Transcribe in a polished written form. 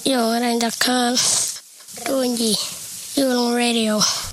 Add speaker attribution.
Speaker 1: Io rangi a casa, quindi io non radio.